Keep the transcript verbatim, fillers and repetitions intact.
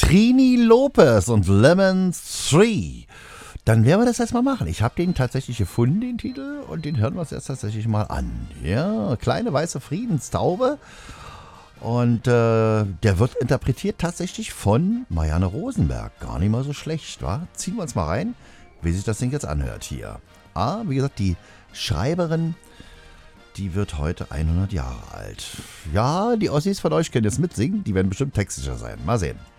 Trini Lopez und Lemon Three. Dann werden wir das jetzt mal machen. Ich habe den tatsächlich gefunden, den Titel, und den hören wir uns jetzt tatsächlich mal an. Ja, kleine weiße Friedenstaube. Und äh, der wird interpretiert tatsächlich von Marianne Rosenberg. Gar nicht mal so schlecht, wa? Ziehen wir uns mal rein, wie sich das Ding jetzt anhört hier. Ah, wie gesagt, die Schreiberin, die wird heute hundert Jahre alt. Ja, die Ossis von euch können jetzt mitsingen, die werden bestimmt textsicher sein. Mal sehen.